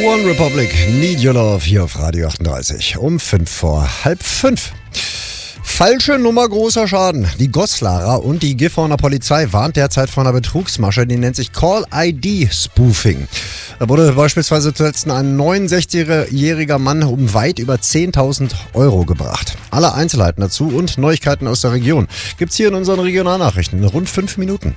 One Republic, Need Your Love hier auf Radio 38 um 5:05. Falsche Nummer, großer Schaden. Die Goslarer und die Gifhorner Polizei warnt derzeit vor einer Betrugsmasche, die nennt sich Call-ID-Spoofing. Da wurde beispielsweise zuletzt ein 69-jähriger Mann um weit über 10.000 Euro gebracht. Alle Einzelheiten dazu und Neuigkeiten aus der Region gibt's hier in unseren Regionalnachrichten in rund 5 Minuten.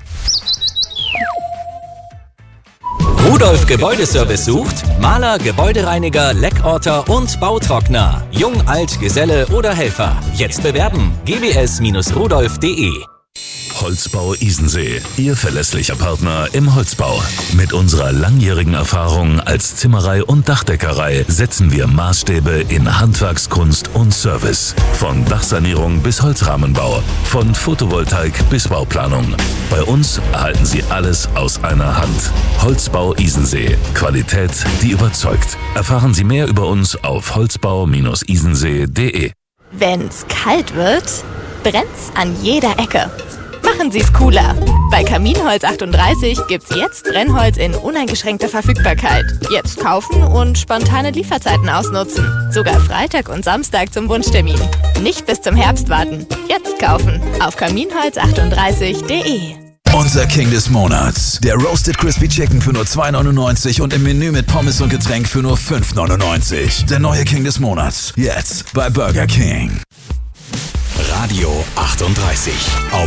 Rudolf Gebäudeservice sucht Maler, Gebäudereiniger, Leckorter und Bautrockner. Jung, alt, Geselle oder Helfer. Jetzt bewerben. gbs-rudolf.de. Holzbau Isensee, Ihr verlässlicher Partner im Holzbau. Mit unserer langjährigen Erfahrung als Zimmerei und Dachdeckerei setzen wir Maßstäbe in Handwerkskunst und Service. Von Dachsanierung bis Holzrahmenbau, von Photovoltaik bis Bauplanung. Bei uns erhalten Sie alles aus einer Hand. Holzbau Isensee, Qualität, die überzeugt. Erfahren Sie mehr über uns auf holzbau-isensee.de. Wenn's kalt wird, brennt's an jeder Ecke. Machen Sie's cooler. Bei Kaminholz 38 gibt's jetzt Brennholz in uneingeschränkter Verfügbarkeit. Jetzt kaufen und spontane Lieferzeiten ausnutzen. Sogar Freitag und Samstag zum Wunschtermin. Nicht bis zum Herbst warten. Jetzt kaufen auf kaminholz38.de. Unser King des Monats. Der Roasted Crispy Chicken für nur 2,99 und im Menü mit Pommes und Getränk für nur 5,99. Der neue King des Monats. Jetzt bei Burger King. Radio 38. Auf